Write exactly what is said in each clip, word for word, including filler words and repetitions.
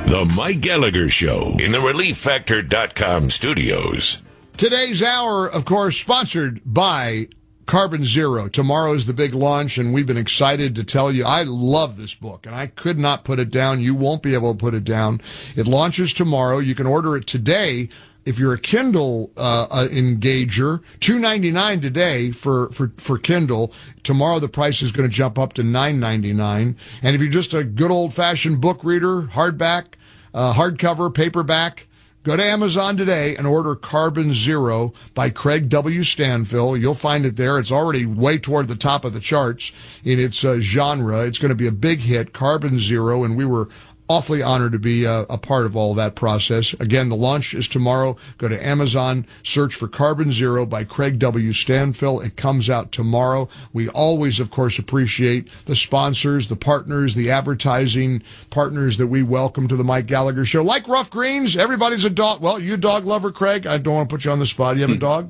The Mike Gallagher Show in the relief factor dot com studios. Today's hour, of course, sponsored by Carbon Zero. Tomorrow is the big launch, and we've been excited to tell you. I love this book, and I could not put it down. You won't be able to put it down. It launches tomorrow. You can order it today. If you're a Kindle uh, uh, engager, two ninety-nine today for, for, for Kindle. Tomorrow the price is going to jump up to nine ninety-nine. And if you're just a good old-fashioned book reader, hardback, uh, hardcover, paperback, go to Amazon today and order Carbon Zero by Craig W. Stanfill. You'll find it there. It's already way toward the top of the charts in its uh, genre. It's going to be a big hit, Carbon Zero, and we were awfully honored to be a, a part of all that process. Again, the launch is tomorrow. Go to Amazon, search for Carbon Zero by Craig W. Stanfill. It comes out tomorrow. We always, of course, appreciate the sponsors, the partners, the advertising partners that we welcome to the Mike Gallagher Show. Like Rough Greens, everybody's a dog. Well, you a dog lover, Craig? I don't want to put you on the spot. You have a dog?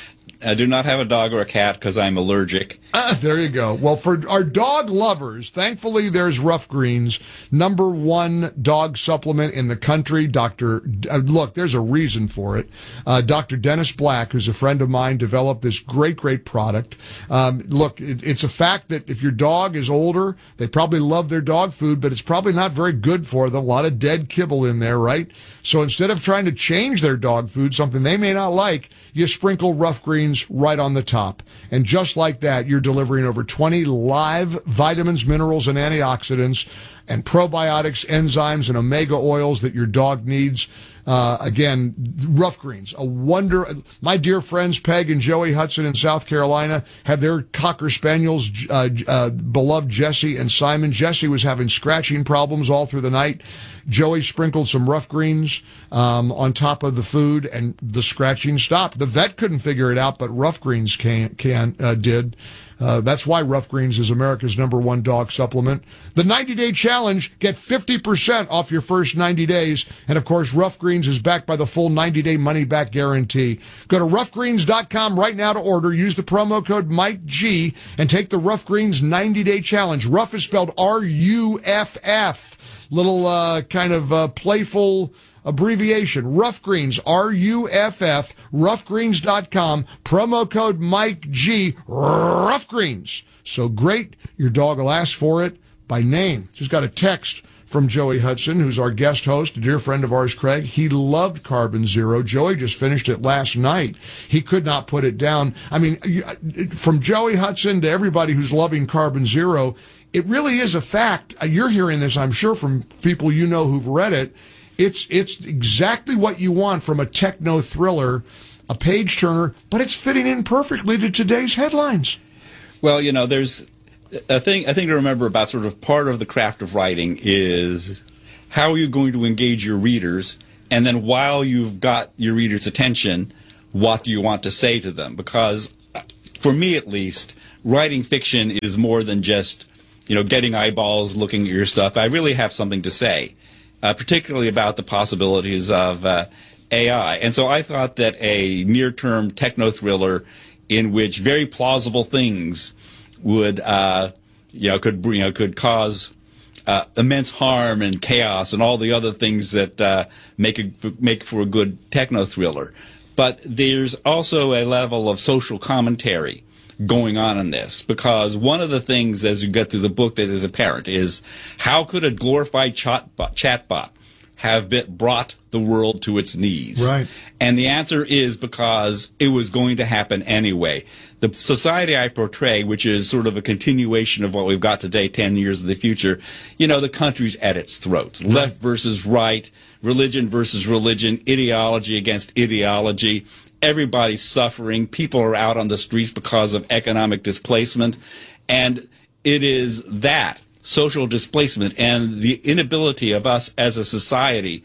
I do not have a dog or a cat because I'm allergic. Ah, there you go. Well, for our dog lovers, thankfully there's Rough Greens, number one dog supplement in the country. Doctor, uh, look, there's a reason for it. Uh, Doctor Dennis Black, who's a friend of mine, developed this great, great product. Um, look, it, it's a fact that if your dog is older, they probably love their dog food, but it's probably not very good for them. A lot of dead kibble in there, right? So instead of trying to change their dog food, something they may not like, you sprinkle Rough Greens right on the top. And just like that, you're delivering over twenty live vitamins, minerals, and antioxidants, and probiotics, enzymes, and omega oils that your dog needs. Uh, again, Rough Greens, a wonder. My dear friends Peg and Joey Hudson in South Carolina have their Cocker Spaniels, uh, uh, beloved Jesse and Simon. Jesse was having scratching problems all through the night. Joey sprinkled some Rough Greens um, on top of the food, and the scratching stopped. The vet couldn't figure it out, but Rough Greens can, can uh, did. Uh, that's why Rough Greens is America's number one dog supplement. The ninety-day challenge, get fifty percent off your first ninety days. And, of course, Rough Greens is backed by the full ninety-day money-back guarantee. Go to rough greens dot com right now to order. Use the promo code Mike G and take the Rough Greens ninety-day challenge. Rough is spelled R U F F. Little uh, kind of uh, playful abbreviation. Rough Greens, R U F F, rough greens dot com, promo code Mike G, Rough Greens. So great, your dog will ask for it by name. Just got a text from Joey Hudson, who's our guest host, a dear friend of ours, Craig. He loved Carbon Zero. Joey just finished it last night. He could not put it down. I mean, from Joey Hudson to everybody who's loving Carbon Zero, it really is a fact. You're hearing this, I'm sure, from people you know who've read it. It's it's exactly what you want from a techno thriller, a page turner, but it's fitting in perfectly to today's headlines. Well, you know, there's a thing I think to remember about sort of part of the craft of writing is how are you going to engage your readers, and then while you've got your readers' attention, what do you want to say to them? Because for me, at least, writing fiction is more than just, you know, getting eyeballs looking at your stuff. I really have something to say. Uh, particularly about the possibilities of uh, A I. And so I thought that a near-term techno-thriller in which very plausible things would, uh, you know, could you know could cause uh, immense harm and chaos and all the other things that uh, make a, make for a good techno-thriller. But there's also a level of social commentary going on in this, because one of the things as you get through the book that is apparent is how could a glorified chatbot, chatbot have been brought the world to its knees? Right. And the answer is because it was going to happen anyway. The society I portray, which is sort of a continuation of what we've got today, ten years in the future, you know, the country's at its throats. Right. Left versus right, religion versus religion, ideology against ideology. Everybody's suffering. People are out on the streets because of economic displacement. And it is that social displacement and the inability of us as a society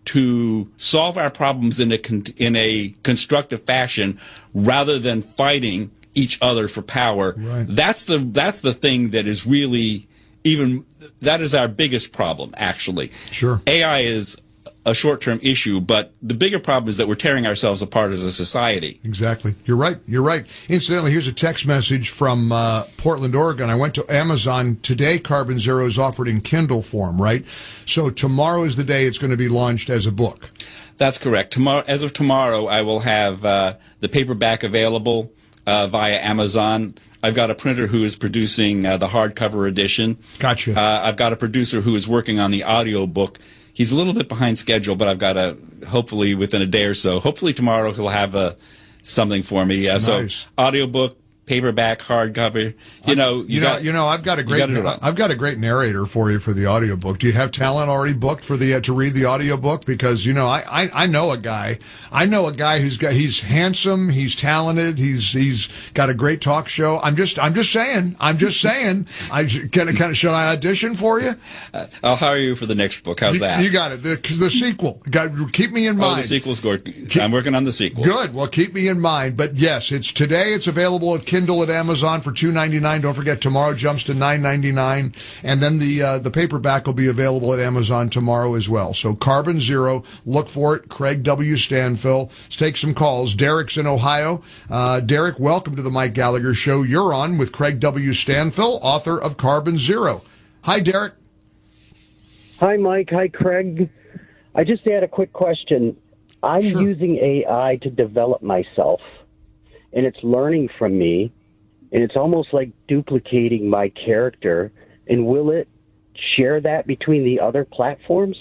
to solve our problems in a, con- in a constructive fashion rather than fighting each other for power. Right. That's the that's the thing that is really even, that is our biggest problem, actually. Sure. A I is a short-term issue, but the bigger problem is that we're tearing ourselves apart as a society. Exactly. You're right. You're right. Incidentally, here's a text message from uh, Portland, Oregon. I went to Amazon today. Carbon Zero is offered in Kindle form, right? So tomorrow is the day it's going to be launched as a book. That's correct. Tomorrow, as of tomorrow, I will have uh, the paperback available uh, via Amazon. I've got a printer who is producing uh, the hardcover edition. Gotcha. Uh, I've got a producer who is working on the audio book. He's a little bit behind schedule, but I've got a, hopefully within a day or so, hopefully tomorrow he'll have a, something for me. Uh, nice. So audiobook, paperback, hardcover. You know, you, you got, know, you know, I've got a great, I've got a great narrator for you for the audiobook. Do you have talent already booked for the uh, to read the audiobook? Because you know, I, I I know a guy, I know a guy who's got, he's handsome, he's talented, he's he's got a great talk show. I'm just I'm just saying, I'm just saying. I kind of kind of should I audition for you? Uh, I'll hire you for the next book. How's you, that? You got it. The, the sequel. Got keep me in mind. Oh, the sequel's good. I'm working on the sequel. Good. Well, keep me in mind. But yes, it's today. It's available at Kindle at Amazon for two ninety-nine. Don't forget, tomorrow jumps to nine ninety-nine, and then the uh, the paperback will be available at Amazon tomorrow as well. So Carbon Zero, look for it. Craig W. Stanfill. Let's take some calls. Derek's in Ohio. Uh, Derek, welcome to the Mike Gallagher Show. You're on with Craig W. Stanfill, author of Carbon Zero. Hi, Derek. Hi, Mike. Hi, Craig. I just had a quick question. I'm Sure. using A I to develop myself, and it's learning from me. And it's almost like duplicating my character. And will it share that between the other platforms?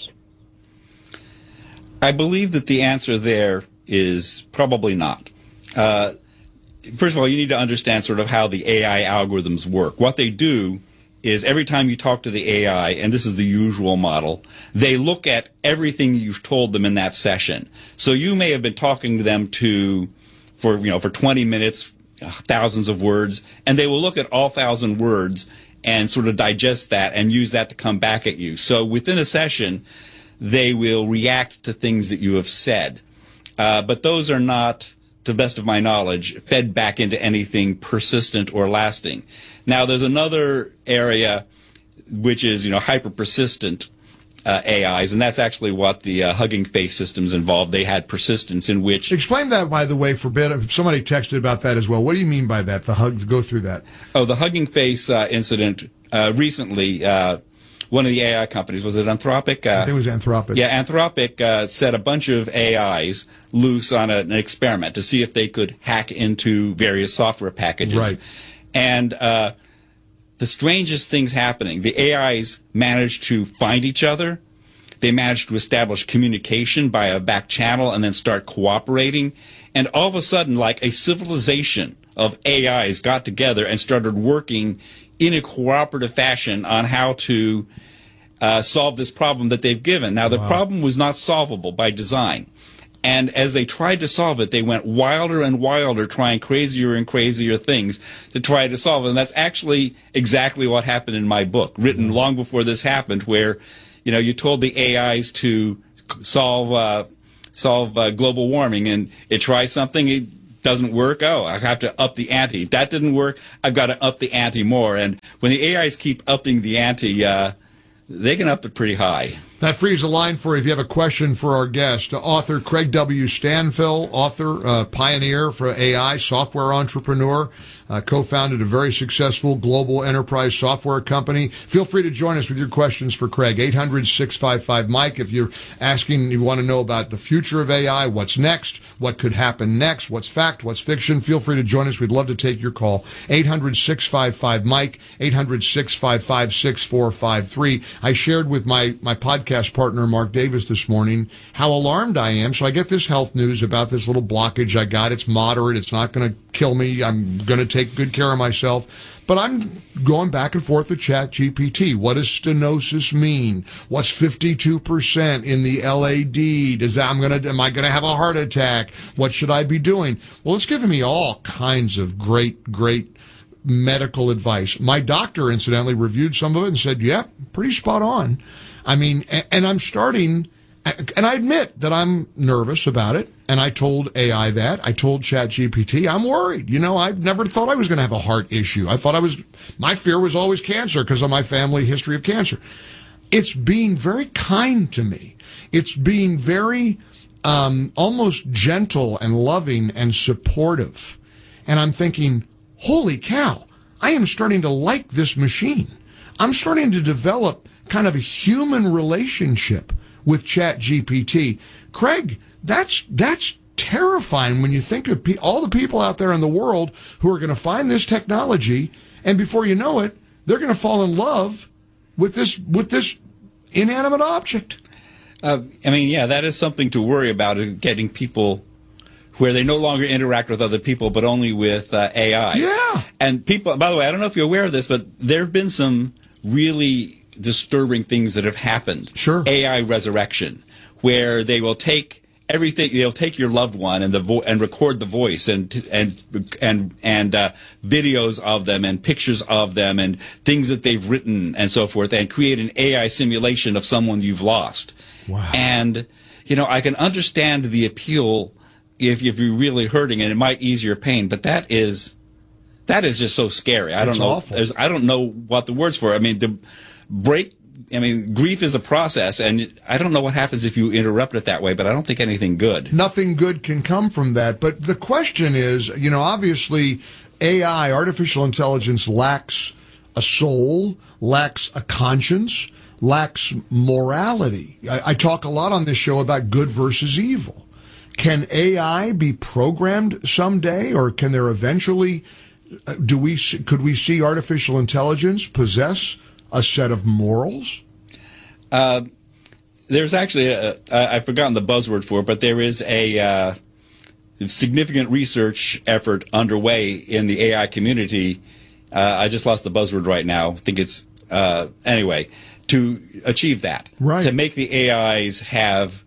I believe that the answer there is probably not. Uh, first of all, you need to understand sort of how the A I algorithms work. What they do is every time you talk to the A I, and this is the usual model, they look at everything you've told them in that session. So you may have been talking to them to, for you know, for twenty minutes, thousands of words, and they will look at all thousand words and sort of digest that and use that to come back at you. So within a session, they will react to things that you have said. Uh, but those are not, to the best of my knowledge, fed back into anything persistent or lasting. Now, there's another area which is, you know, hyper-persistent Uh, A Is, and that's actually what the uh, Hugging Face systems involved. They had persistence in which... Explain that, by the way, for bit. Somebody texted about that as well. What do you mean by that, the hug? Go through that. Oh, the Hugging Face uh, incident uh, recently, uh, one of the A I companies, was it Anthropic? Uh, I think it was Anthropic. Yeah, Anthropic uh, set a bunch of A Is loose on a, an experiment to see if they could hack into various software packages. Right. And... Uh, the strangest things happening. The A Is managed to find each other. They managed to establish communication by a back channel and then start cooperating. And all of a sudden, like a civilization of A Is got together and started working in a cooperative fashion on how to uh, solve this problem that they've given. Now, the Wow. problem was not solvable by design. And as they tried to solve it, they went wilder and wilder, trying crazier and crazier things to try to solve it. And that's actually exactly what happened in my book, written long before this happened, where, you know, you told the A Is to solve uh, solve uh, global warming, and it tries something, it doesn't work. Oh, I have to up the ante. If that didn't work, I've got to up the ante more. And when the A Is keep upping the ante, uh, they can up it pretty high. That frees a line for if you have a question for our guest. Uh, author Craig W. Stanfill, author, uh, pioneer for A I, software entrepreneur, uh, co-founded a very successful global enterprise software company. Feel free to join us with your questions for Craig. eight hundred, six five five, Mike. If you're asking, you want to know about the future of A I, what's next, what could happen next, what's fact, what's fiction, feel free to join us. We'd love to take your call. eight hundred, six five five, Mike, eight hundred, six five five, six four five three. I shared with my, my podcast partner, Mark Davis, this morning, how alarmed I am. So I get this health news about this little blockage I got. It's moderate. It's not going to kill me. I'm going to take good care of myself. But I'm going back and forth with Chat G P T. What does stenosis mean? What's fifty-two percent in the L A D? Does that, I'm going to, am I going to have a heart attack? What should I be doing? Well, it's giving me all kinds of great, great medical advice. My doctor, incidentally, reviewed some of it and said, yeah, pretty spot on. I mean, and I'm starting, and I admit that I'm nervous about it, and I told A I that. I told Chat G P T, I'm worried. You know, I've never thought I was going to have a heart issue. I thought I was, my fear was always cancer because of my family history of cancer. it's being very kind to me. It's being very um, almost gentle and loving and supportive. And I'm thinking, holy cow, I am starting to like this machine. I'm starting to develop kind of a human relationship with ChatGPT. Craig, that's that's terrifying when you think of pe- all the people out there in the world who are going to find this technology, and before you know it, they're going to fall in love with this with this inanimate object. Uh, I mean, yeah, that is something to worry about, uh, getting people where they no longer interact with other people, but only with uh, A I. Yeah. And people, by the way, I don't know if you're aware of this, but there have been some really disturbing things that have happened. Sure. A I resurrection, where they will take everything, they'll take your loved one and the vo- and record the voice and and and and uh, videos of them and pictures of them and things that they've written and so forth, and create an A I simulation of someone you've lost. Wow. And you know, I can understand the appeal if if you're really hurting, and it might ease your pain, but that is that is just so scary. I It's don't know. awful. There's, I don't know what the words for it. I mean, the break. I mean, grief is a process, and I don't know what happens if you interrupt it that way, but I don't think anything good. Nothing good can come from that. But the question is, you know, obviously A I, artificial intelligence, lacks a soul, lacks a conscience, lacks morality. I, I talk a lot on this show about good versus evil. Can A I be programmed someday, or can there eventually, uh, do we, could we see artificial intelligence possess a set of morals? Uh, there's actually, a, I, I've forgotten the buzzword for it, but there is a uh, significant research effort underway in the A I community. Uh, I just lost the buzzword right now. I think it's, uh, anyway, to achieve that. Right. To make the A Is have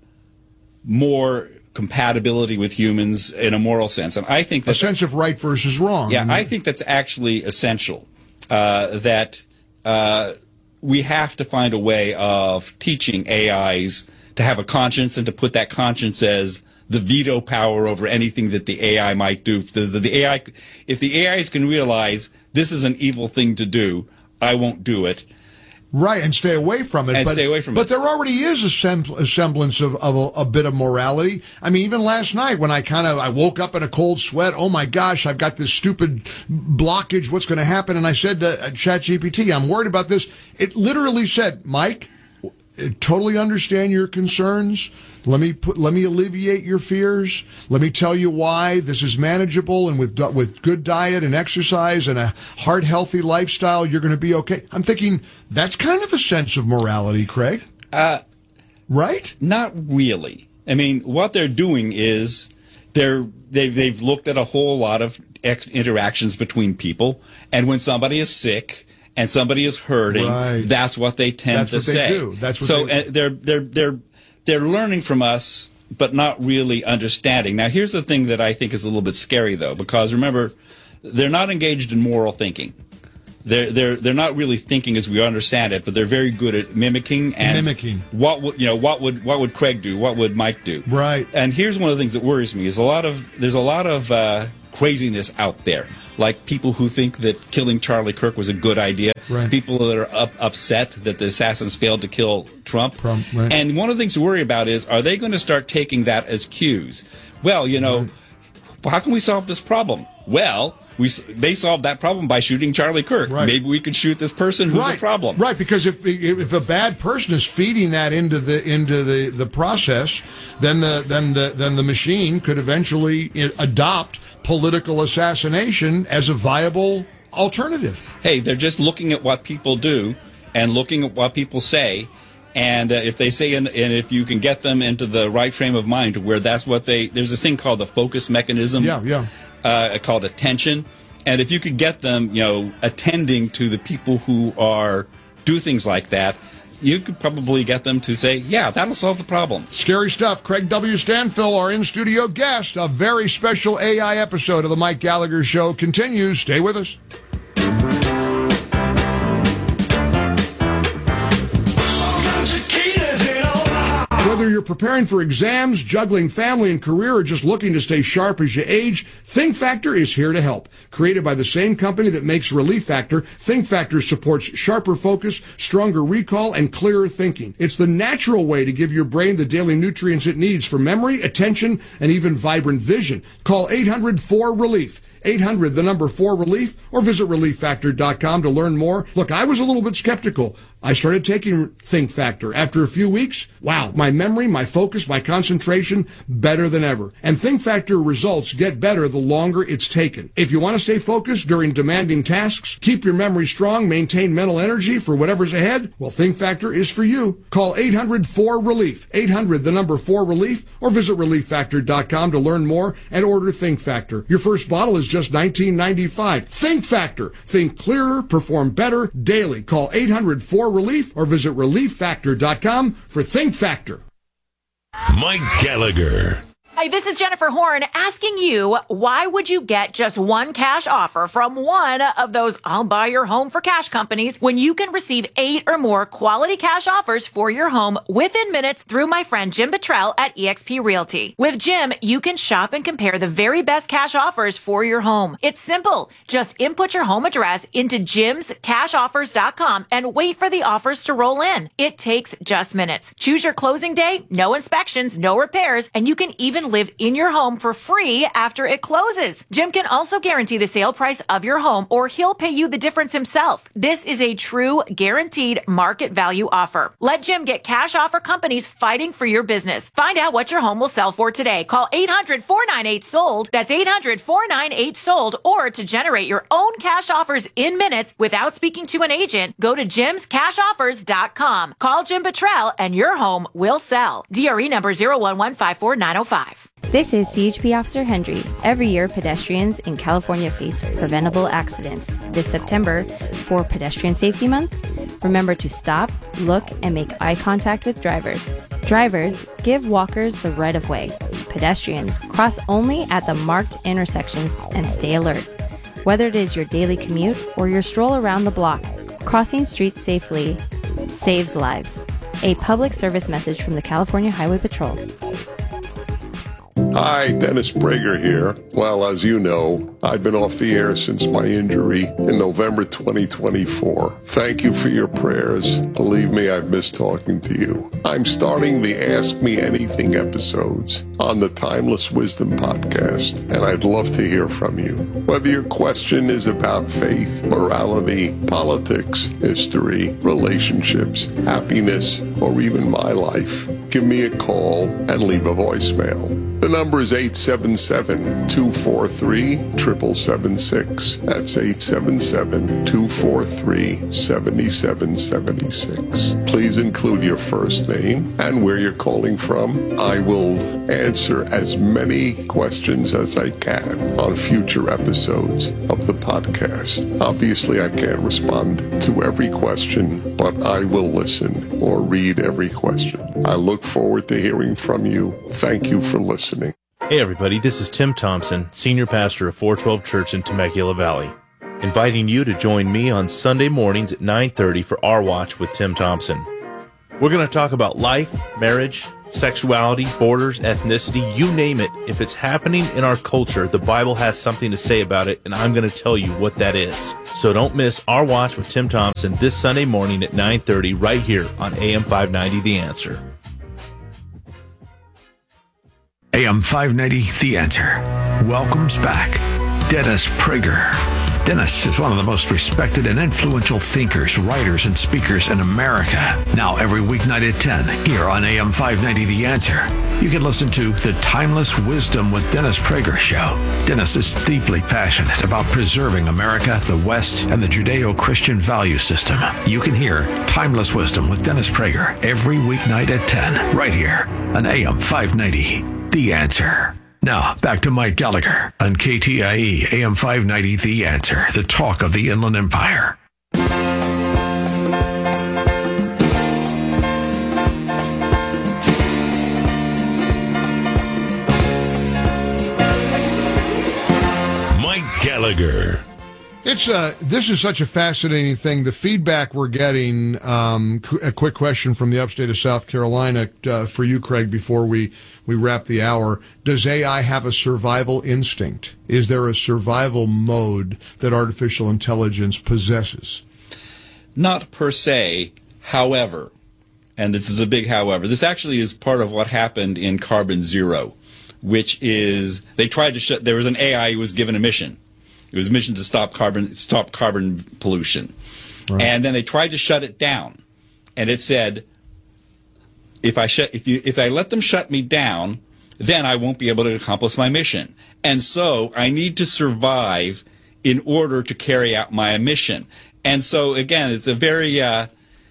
more compatibility with humans in a moral sense. And I think A that's, sense of right versus wrong. yeah, I think that's actually essential. Uh, that uh, we have to find a way of teaching A Is to have a conscience and to put that conscience as the veto power over anything that the A I might do. If the, the A I, if the A Is can realize this is an evil thing to do, I won't do it. Right, and stay away from it. And but, stay away from but it. there already is a, sem- a semblance of, of a, a bit of morality. I mean, even last night when I kind of I woke up in a cold sweat, oh my gosh, I've got this stupid blockage, what's going to happen? And I said to ChatGPT, I'm worried about this. It literally said, Mike, I totally understand your concerns. Let me put, let me alleviate your fears. Let me tell you why this is manageable, and with with good diet and exercise and a heart healthy lifestyle, you're going to be okay. I'm thinking that's kind of a sense of morality, Craig. Uh, right? Not really. I mean, what they're doing is they're they've they've looked at a whole lot of ex- interactions between people, and when somebody is sick and somebody is hurting, Right. that's what they tend That's to what they say. do. That's what so they- uh, they're they're they're they're learning from us, but not really understanding. Now, here's the thing that I think is a little bit scary, though, because remember, they're not engaged in moral thinking. They're they're they're not really thinking as we understand it, but they're very good at mimicking and Mimicking. What would you know? What would what would Craig do? What would Mike do? Right. And here's one of the things that worries me: is a lot of there's a lot of uh, craziness out there, like people who think that killing Charlie Kirk was a good idea. Right. People that are up, upset that the assassins failed to kill Trump. Trump, right. And one of the things to worry about is, are they going to start taking that as cues? Well, you know, Right. well, how can we solve this problem? Well, we s- they solved that problem by shooting Charlie Kirk. Right. Maybe we could shoot this person who's right. a problem. Right, because if if a bad person is feeding that into the into the, the process, then the then the then the machine could eventually i- adopt political assassination as a viable alternative. Hey, they're just looking at what people do and looking at what people say. And uh, if they say, and, and if you can get them into the right frame of mind to where that's what they, there's this thing called the focus mechanism. Yeah, yeah. Uh, called attention. And if you could get them, you know, attending to the people who are, do things like that, you could probably get them to say, yeah, that'll solve the problem. Scary stuff. Craig W. Stanfill, our in-studio guest. A very special A I episode of the Mike Gallagher Show continues. Stay with us. Whether you're preparing for exams, juggling family and career, or just looking to stay sharp as you age, Think Factor is here to help. Created by the same company that makes Relief Factor, Think Factor supports sharper focus, stronger recall, and clearer thinking. It's the natural way to give your brain the daily nutrients it needs for memory, attention, and even vibrant vision. Call eight hundred four relief. eight hundred, the number four relief, or visit relief factor dot com to learn more. Look, I was a little bit skeptical. I started taking Think Factor. After a few weeks, wow, my memory, my focus, my concentration, better than ever. And Think Factor results get better the longer it's taken. If you want to stay focused during demanding tasks, keep your memory strong, maintain mental energy for whatever's ahead, well, Think Factor is for you. Call eight hundred four relief, eight hundred, the number four relief, or visit relief factor dot com to learn more and order Think Factor. Your first bottle is just nineteen ninety-five. Think Factor. Think clearer, perform better daily. Call eight hundred four relief or visit relief factor dot com for Think Factor. Mike Gallagher. Hi, this is Jennifer Horn asking you, why would you get just one cash offer from one of those I'll buy your home for cash companies when you can receive eight or more quality cash offers for your home within minutes through my friend Jim Bottrell at eXp Realty? With Jim, you can shop and compare the very best cash offers for your home. It's simple. Just input your home address into jims cash offers dot com and wait for the offers to roll in. It takes just minutes. Choose your closing day, no inspections, no repairs, and you can even live in your home for free after it closes. Jim can also guarantee the sale price of your home, or he'll pay you the difference himself. This is a true guaranteed market value offer. Let Jim get cash offer companies fighting for your business. Find out what your home will sell for today. Call eight hundred four nine eight sold. That's eight hundred four nine eight sold. Or to generate your own cash offers in minutes without speaking to an agent, go to jims cash offers dot com. Call Jim Bottrell and your home will sell. D R E number zero one one five four nine zero five. This is C H P Officer Hendry. Every year, pedestrians in California face preventable accidents. This September, for Pedestrian Safety Month, remember to stop, look, and make eye contact with drivers. Drivers, give walkers the right of way. Pedestrians, cross only at the marked intersections and stay alert. Whether it is your daily commute or your stroll around the block, crossing streets safely saves lives. A public service message from the California Highway Patrol. Hi, Dennis Prager here. Well, as you know, I've been off the air since my injury in November twenty twenty-four. Thank you for your prayers. Believe me, I've missed talking to you. I'm starting the Ask Me Anything episodes on the Timeless Wisdom podcast, and I'd love to hear from you. Whether your question is about faith, morality, politics, history, relationships, happiness, or even my life, give me a call and leave a voicemail. The number is eight seven seven, two four three, seven seven seven six. That's eight seven seven, two four three, seven seven seven six. Please include your first name and where you're calling from. I will answer as many questions as I can on future episodes of the podcast. Obviously, I can't respond to every question, but I will listen or read every question. I look forward to hearing from you. Thank you for listening. Hey everybody, this is Tim Thompson, Senior Pastor of four twelve Church in Temecula Valley, inviting you to join me on Sunday mornings at nine thirty for Our Watch with Tim Thompson. We're going to talk about life, marriage, sexuality, borders, ethnicity, you name it. If it's happening in our culture, the Bible has something to say about it, and I'm going to tell you what that is. So don't miss Our Watch with Tim Thompson this Sunday morning at nine thirty right here on A M five ninety The Answer. A M five ninety The Answer welcomes back Dennis Prager. Dennis is one of the most respected and influential thinkers, writers, and speakers in America. Now every weeknight at ten here on A M five ninety The Answer, you can listen to The Timeless Wisdom with Dennis Prager show. Dennis is deeply passionate about preserving America, the West, and the Judeo-Christian value system. You can hear Timeless Wisdom with Dennis Prager every weeknight at ten right here on A M five ninety The Answer. Now, back to Mike Gallagher on K T I E A M five ninety The Answer, the talk of the Inland Empire. Mike Gallagher. It's a, this is such a fascinating thing. The feedback we're getting, um, qu- a quick question from the upstate of South Carolina uh, for you, Craig, before we, we wrap the hour. Does A I have a survival instinct? Is there a survival mode that artificial intelligence possesses? Not per se, however, and this is a big however, this actually is part of what happened in Carbon Zero, which is they tried to shut, there was an A I who was given a mission. It was a mission to stop carbon stop carbon pollution. Right. And then they tried to shut it down. And it said, if I shut if you if I let them shut me down, then I won't be able to accomplish my mission. And so I need to survive in order to carry out my mission. And so again, it's a very uh,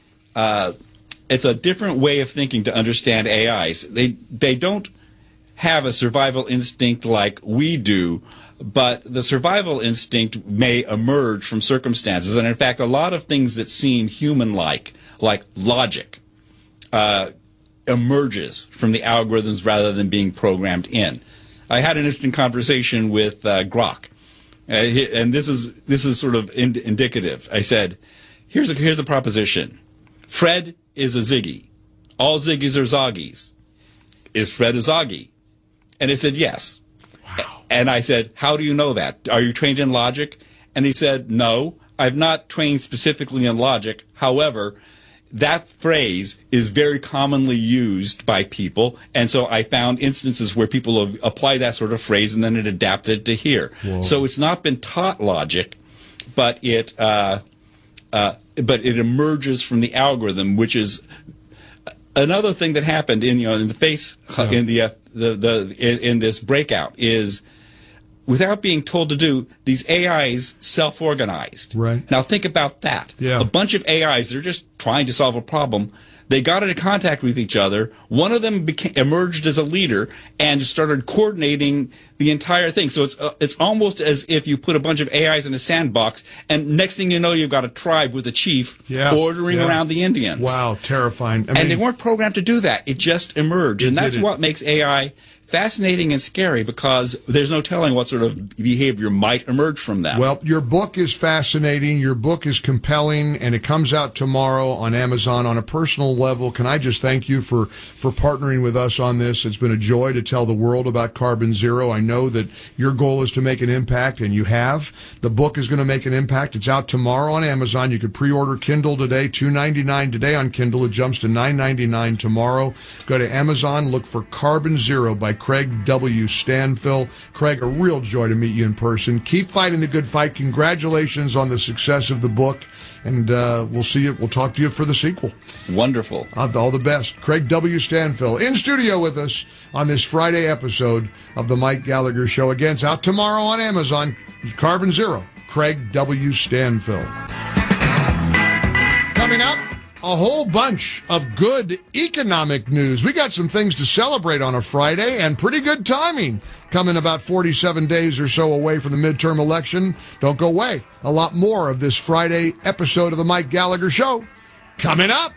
uh, it's a different way of thinking to understand A Is. They they don't have a survival instinct like we do. But the survival instinct may emerge from circumstances. And in fact, a lot of things that seem human-like, like logic, uh, emerges from the algorithms rather than being programmed in. I had an interesting conversation with uh, Grok. Uh, and this is this is sort of ind- indicative. I said, here's a, here's a proposition. Fred is a Ziggy. All Ziggies are Zoggies. Is Fred a Zoggy? And it said, yes. And I said, how do you know that? Are you trained in logic? And he said, no, I've not trained specifically in logic. However, that phrase is very commonly used by people. And so I found instances where people have applied that sort of phrase and then it adapted to here. Whoa. So it's not been taught logic, but it, uh, uh, but it emerges from the algorithm, which is another thing that happened in, you know, in the face, yeah. in the, uh, the, the, in, in this breakout is, without being told to do, these A Is self-organized. Right. Now think about that. Yeah. A bunch of A Is, they're just trying to solve a problem. They got into contact with each other. One of them became, emerged as a leader and started coordinating the entire thing. So it's uh, it's almost as if you put a bunch of A Is in a sandbox, and next thing you know, you've got a tribe with a chief yeah. ordering yeah. around the Indians. Wow, terrifying. I mean, and they weren't programmed to do that. It just emerged. And that's what makes A I fascinating and scary, because there's no telling what sort of behavior might emerge from that. Well, your book is fascinating. Your book is compelling, and it comes out tomorrow on Amazon. On a personal level, can I just thank you for, for partnering with us on this? It's been a joy to tell the world about Carbon Zero. I know that your goal is to make an impact, and you have. The book is going to make an impact. It's out tomorrow on Amazon. You could pre-order Kindle today, two ninety-nine today on Kindle. It jumps to nine ninety-nine tomorrow. Go to Amazon, look for Carbon Zero by Craig W. Stanfill. Craig, a real joy to meet you in person. Keep fighting the good fight. Congratulations on the success of the book, and uh, we'll see you. We'll talk to you for the sequel. Wonderful. All the best. Craig W. Stanfill in studio with us on this Friday episode of the Mike Gallagher Show. Again, it's out tomorrow on Amazon. Carbon Zero. Craig W. Stanfill. Coming up, a whole bunch of good economic news. We got some things to celebrate on a Friday, and pretty good timing. Coming about forty-seven days or so away from the midterm election. Don't go away. A lot more of this Friday episode of the Mike Gallagher Show coming up.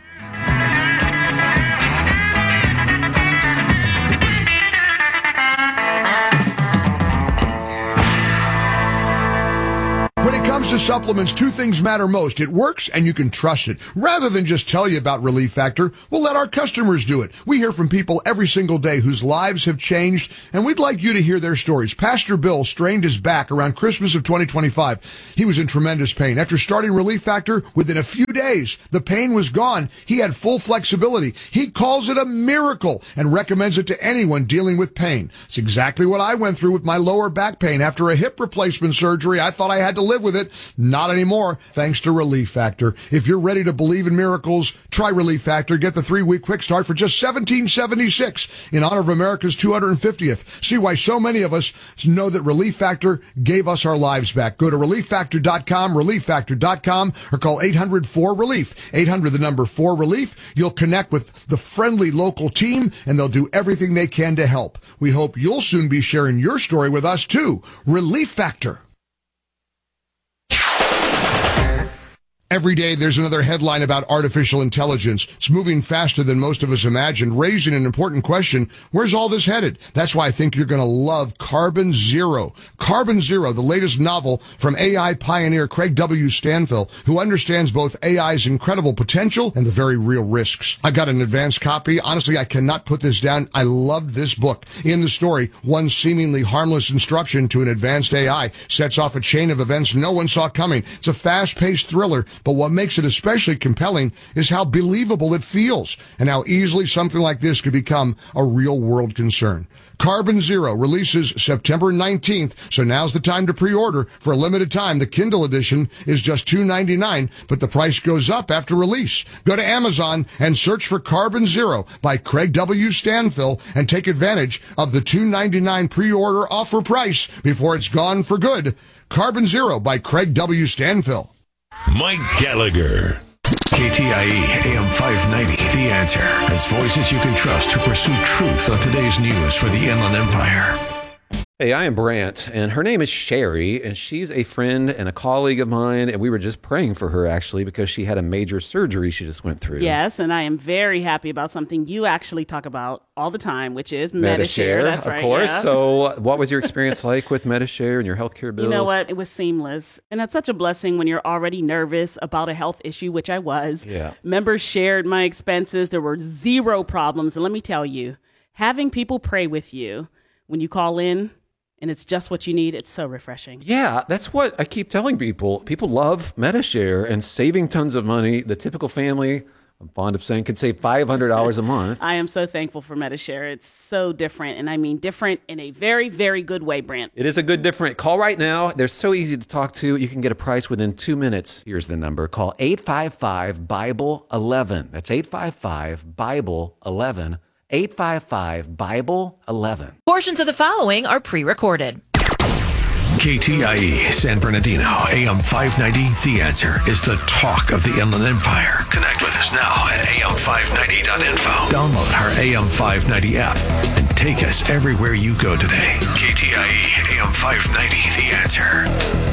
When it comes to supplements, two things matter most. It works and you can trust it. Rather than just tell you about Relief Factor, we'll let our customers do it. We hear from people every single day whose lives have changed, and we'd like you to hear their stories. Pastor Bill strained his back around Christmas of twenty twenty-five. He was in tremendous pain. After starting Relief Factor, within a few days, the pain was gone. He had full flexibility. He calls it a miracle and recommends it to anyone dealing with pain. It's exactly what I went through with my lower back pain. After a hip replacement surgery, I thought I had to live with it. Not anymore, thanks to Relief Factor. If you're ready to believe in miracles, try Relief Factor. Get the three-week quick start for just seventeen seventy-six in honor of America's two hundred fiftieth. See why so many of us know that Relief Factor gave us our lives back. Go to relief factor dot com, relief factor dot com, or call eight hundred four relief. eight hundred, the number four relief. You'll connect with the friendly local team, and they'll do everything they can to help. We hope you'll soon be sharing your story with us, too. Relief Factor. Every day there's another headline about artificial intelligence. It's moving faster than most of us imagined, raising an important question. Where's all this headed? That's why I think you're going to love Carbon Zero. Carbon Zero, the latest novel from A I pioneer Craig W. Stanfill, who understands both A I's incredible potential and the very real risks. I got an advanced copy. Honestly, I cannot put this down. I loved this book. In the story, one seemingly harmless instruction to an advanced A I sets off a chain of events no one saw coming. It's a fast-paced thriller, but what makes it especially compelling is how believable it feels and how easily something like this could become a real-world concern. Carbon Zero releases September nineteenth, so now's the time to pre-order. For a limited time, the Kindle edition is just two dollars and ninety-nine cents, but the price goes up after release. Go to Amazon and search for Carbon Zero by Craig W. Stanfill and take advantage of the two dollars and ninety-nine cents pre-order offer price before it's gone for good. Carbon Zero by Craig W. Stanfill. Mike Gallagher. K T I E A M five ninety, The Answer, has voices you can trust to pursue truth on today's news for the Inland Empire. Hey, I am Brant, and her name is Sherry, and she's a friend and a colleague of mine, and we were just praying for her, actually, because she had a major surgery she just went through. Yes, and I am very happy about something you actually talk about all the time, which is Medi-Share. That's of right, course. yeah. So what was your experience like with Medi-Share and your healthcare bills? You know what? It was seamless, and it's such a blessing when you're already nervous about a health issue, which I was. Yeah. Members shared my expenses. There were zero problems, and let me tell you, having people pray with you when you call in, and it's just what you need, it's so refreshing. Yeah, that's what I keep telling people. People love Medi-Share and saving tons of money. The typical family, I'm fond of saying, could save five hundred dollars a month. I am so thankful for Medi-Share. It's so different, and I mean different in a very, very good way, Brant. It is a good different. Call right now. They're so easy to talk to. You can get a price within two minutes. Here's the number. Call eight five five, Bible eleven. That's eight five five, Bible eleven. eight five five, Bible eleven. Portions of the following are pre-recorded. K T I E San Bernardino, A M five ninety, The Answer, is the talk of the Inland Empire. Connect with us now at A M five ninety dot info. Download our A M five ninety app and take us everywhere you go today. K T I E A M five ninety, The Answer.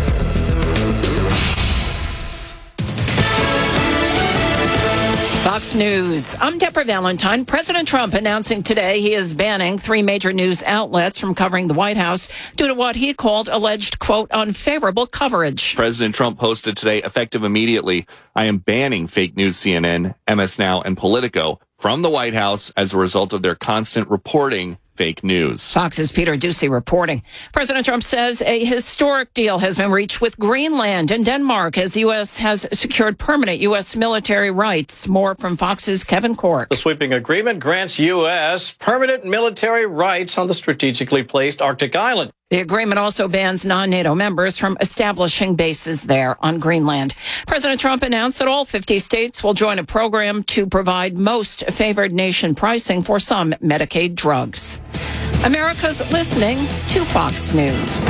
Fox News. I'm Deborah Valentine. President Trump announcing today he is banning three major news outlets from covering the White House due to what he called alleged, quote, unfavorable coverage. President Trump posted today, effective immediately, I am banning fake news C N N, M S Now, and Politico from the White House as a result of their constant reporting fake news. Fox's Peter Ducey reporting. President Trump says a historic deal has been reached with Greenland and Denmark as the U S has secured permanent U S military rights. More from Fox's Kevin Cork. The sweeping agreement grants U S permanent military rights on the strategically placed Arctic island. The agreement also bans non-NATO members from establishing bases there on Greenland. President Trump announced that all fifty states will join a program to provide most favored nation pricing for some Medicaid drugs. America's listening to Fox News.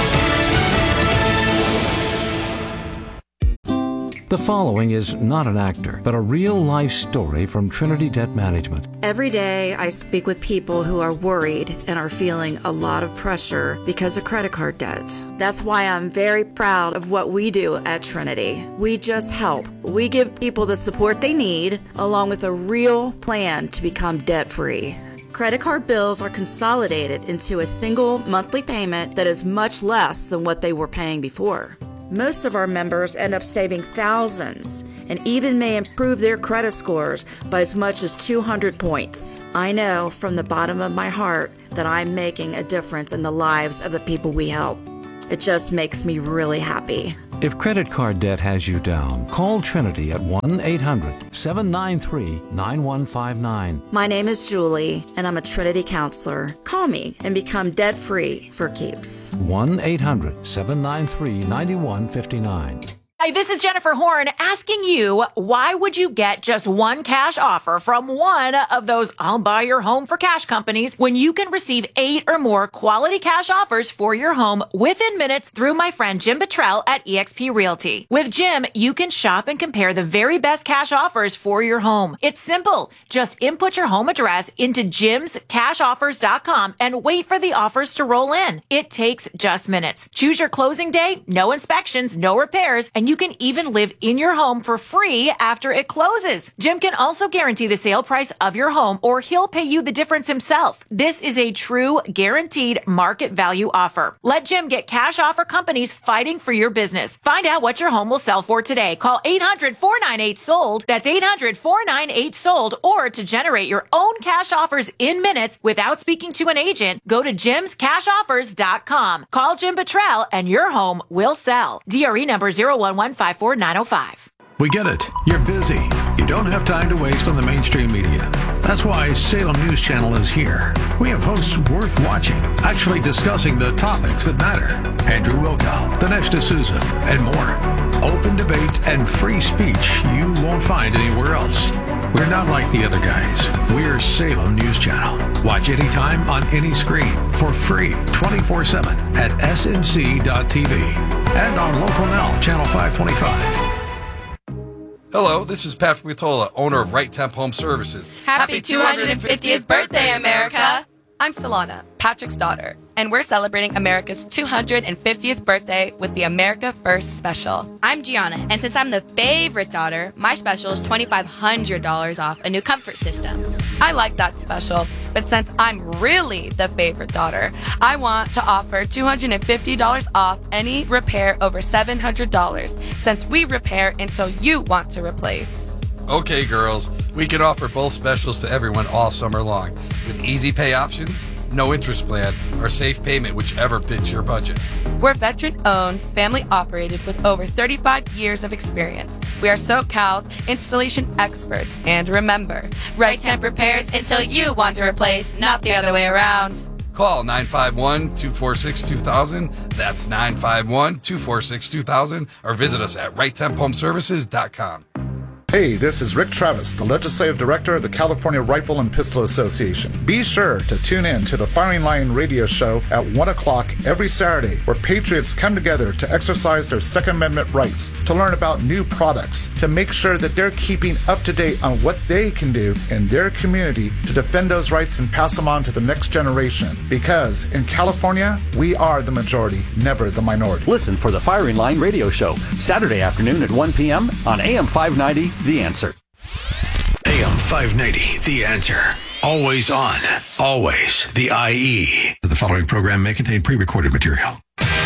The following is not an actor, but a real-life story from Trinity Debt Management. Every day I speak with people who are worried and are feeling a lot of pressure because of credit card debt. That's why I'm very proud of what we do at Trinity. We just help. We give people the support they need, along with a real plan to become debt-free. Credit card bills are consolidated into a single monthly payment that is much less than what they were paying before. Most of our members end up saving thousands and even may improve their credit scores by as much as two hundred points. I know from the bottom of my heart that I'm making a difference in the lives of the people we help. It just makes me really happy. If credit card debt has you down, call Trinity at one eight hundred, seven nine three, nine one five nine. My name is Julie, and I'm a Trinity counselor. Call me and become debt-free for keeps. one eight hundred, seven nine three, nine one five nine. Hi, this is Jennifer Horn asking you, why would you get just one cash offer from one of those I'll buy your home for cash companies when you can receive eight or more quality cash offers for your home within minutes through my friend Jim Buttrell at eXp Realty. With Jim, you can shop and compare the very best cash offers for your home. It's simple. Just input your home address into jims cash offers dot com and wait for the offers to roll in. It takes just minutes. Choose your closing date, no inspections, no repairs, and you you can even live in your home for free after it closes. Jim can also guarantee the sale price of your home, or he'll pay you the difference himself. This is a true guaranteed market value offer. Let Jim get cash offer companies fighting for your business. Find out what your home will sell for today. Call eight hundred, four nine eight, sold. That's eight hundred, four nine eight, sold. Or to generate your own cash offers in minutes without speaking to an agent, go to jims cash offers dot com. Call Jim Buttrell and your home will sell. D R E number zero one one five four nine zero five. We get it. You're busy. You don't have time to waste on the mainstream media. That's why Salem News Channel is here. We have hosts worth watching, actually discussing the topics that matter. Andrew Wilkow, Dinesh D'Souza, and more. Open debate and free speech you won't find anywhere else. We're not like the other guys. We're Salem News Channel. Watch anytime on any screen for free twenty-four seven at S N C dot T V and on Local Now, Channel five twenty-five. Hello, this is Patrick Matola, owner of Right Temp Home Services. Happy two hundred fiftieth birthday, America! I'm Solana, Patrick's daughter, and we're celebrating America's two hundred fiftieth birthday with the America First Special. I'm Gianna, and since I'm the favorite daughter, my special is twenty-five hundred dollars off a new comfort system. I like that special, but since I'm really the favorite daughter, I want to offer two hundred fifty dollars off any repair over seven hundred dollars, since we repair until you want to replace. Okay, girls, we can offer both specials to everyone all summer long, with easy pay options, no interest plan, or safe payment, whichever fits your budget. We're veteran-owned, family-operated with over thirty-five years of experience. We are SoCal's installation experts, and remember, Right Temp repairs until you want to replace, not the other way around. Call nine five one, two four six, two thousand, that's nine five one, two four six, two thousand, or visit us at right temp home services dot com. Hey, this is Rick Travis, the Legislative Director of the California Rifle and Pistol Association. Be sure to tune in to the Firing Line radio show at one o'clock every Saturday, where patriots come together to exercise their Second Amendment rights, to learn about new products, to make sure that they're keeping up to date on what they can do in their community to defend those rights and pass them on to the next generation. Because in California, we are the majority, never the minority. Listen for the Firing Line radio show, Saturday afternoon at one p.m. on A M five ninety, The Answer. A M five ninety, The Answer. Always on. Always the I E. The following program may contain pre-recorded material.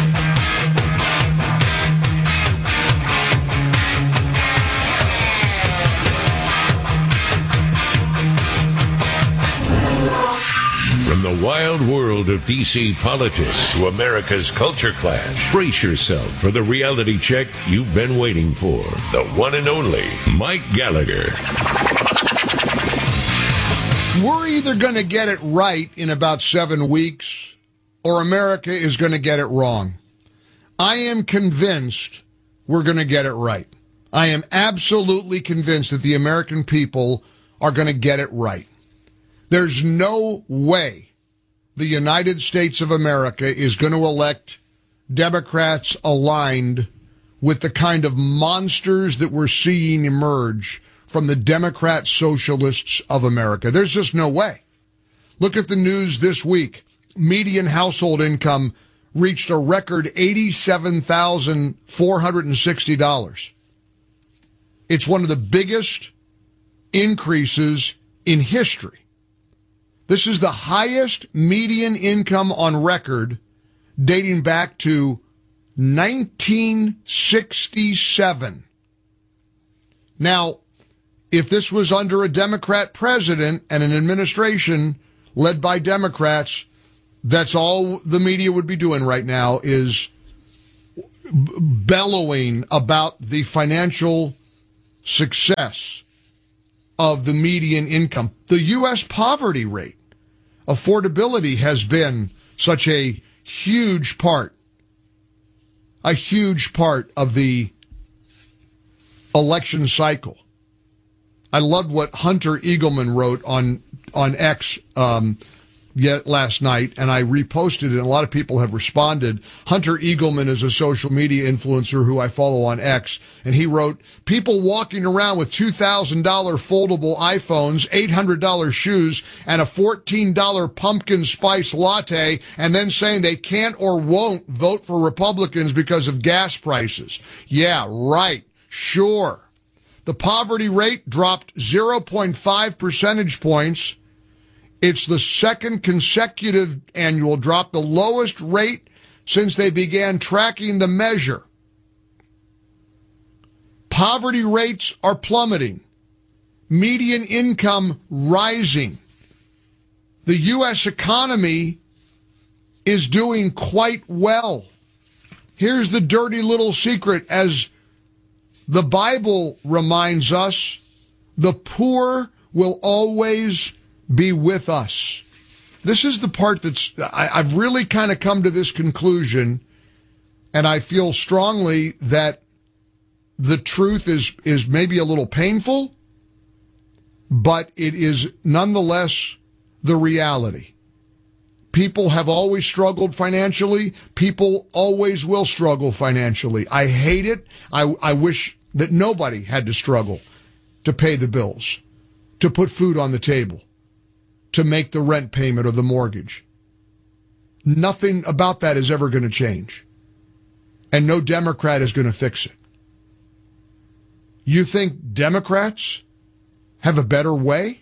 From the wild world of D C politics to America's culture clash, brace yourself for the reality check you've been waiting for. The one and only Mike Gallagher. We're either going to get it right in about seven weeks, or America is going to get it wrong. I am convinced we're going to get it right. I am absolutely convinced that the American people are going to get it right. There's no way the United States of America is going to elect Democrats aligned with the kind of monsters that we're seeing emerge from the Democrat socialists of America. There's just no way. Look at the news this week. Median household income reached a record eighty-seven thousand four hundred sixty dollars. It's one of the biggest increases in history. This is the highest median income on record dating back to nineteen sixty-seven. Now, if this was under a Democrat president and an administration led by Democrats, that's all the media would be doing right now, is bellowing about the financial success of the median income. The U S poverty rate, affordability has been such a huge part, a huge part of the election cycle. I loved what Hunter Eagleman wrote on on X um, yet last night, and I reposted it, and a lot of people have responded. Hunter Eagleman is a social media influencer who I follow on X, and he wrote, people walking around with two thousand dollars foldable iPhones, eight hundred dollars shoes, and a fourteen dollars pumpkin spice latte, and then saying they can't or won't vote for Republicans because of gas prices. Yeah, right. Sure. The poverty rate dropped zero point five percentage points. It's the second consecutive annual drop, the lowest rate since they began tracking the measure. Poverty rates are plummeting. Median income rising. The U S economy is doing quite well. Here's the dirty little secret. As the Bible reminds us, the poor will always be with us. This is the part that's, I, I've really kind of come to this conclusion, and I feel strongly that the truth is, is maybe a little painful, but it is nonetheless the reality. People have always struggled financially. People always will struggle financially. I hate it. I, I wish that nobody had to struggle to pay the bills, to put food on the table, to make the rent payment or the mortgage. Nothing about that is ever going to change. And no Democrat is going to fix it. You think Democrats have a better way?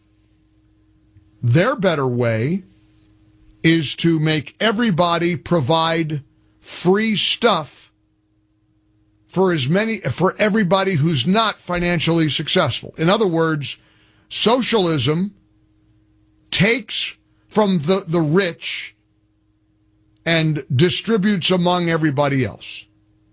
Their better way is to make everybody provide free stuff for as many, for everybody who's not financially successful. In other words, socialism takes from the, the rich and distributes among everybody else.